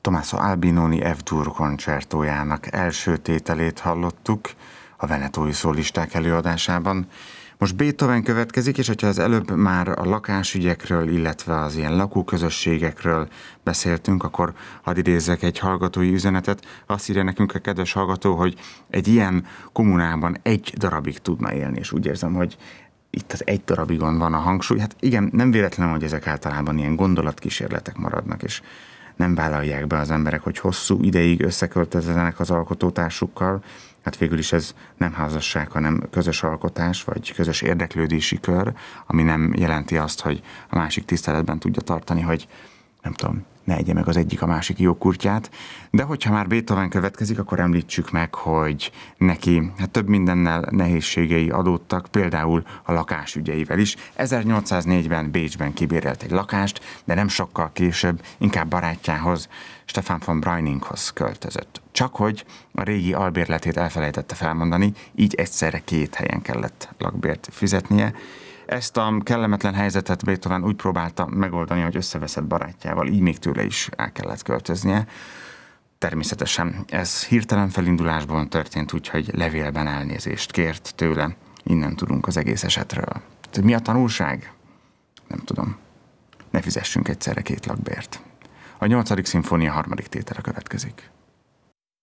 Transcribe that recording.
Tommaso Albinoni F-dur koncertójának első tételét hallottuk a venetói szólisták előadásában. Most Beethoven következik, és hogyha az előbb már a lakásügyekről, illetve az ilyen lakóközösségekről beszéltünk, akkor hadd idézzek egy hallgatói üzenetet. Azt írja nekünk a kedves hallgató, hogy egy ilyen kommunában egy darabig tudna élni, és úgy érzem, hogy itt az egy darabigon van a hangsúly. Hát igen, nem véletlen, hogy ezek általában ilyen gondolatkísérletek maradnak, és nem vállalják be az emberek, hogy hosszú ideig összeköltözzenek az alkotótársukkal. Hát végül is ez nem házasság, hanem közös alkotás, vagy közös érdeklődési kör, ami nem jelenti azt, hogy a másik tiszteletben tudja tartani, hogy nem tudom, ne egye meg az egyik a másik jókurtját. De hogyha már Beethoven következik, akkor említsük meg, hogy neki több mindennel nehézségei adódtak, például a lakásügyeivel is. 1804-ben Bécsben kibérelt egy lakást, de nem sokkal később inkább barátjához, Stefan von Breuninghoz költözött. Csak hogy a régi albérletét elfelejtette felmondani, így egyszerre 2 helyen kellett lakbért fizetnie. Ezt a kellemetlen helyzetet Beethoven úgy próbálta megoldani, hogy összeveszett barátjával, így még tőle is el kellett költöznie. Természetesen ez hirtelen felindulásból történt, úgyhogy levélben elnézést kért tőle. Innen tudunk az egész esetről. Mi a tanulság? Nem tudom. Ne fizessünk egyszerre 2 lakbért. A 8. szimfónia 3. tétele következik.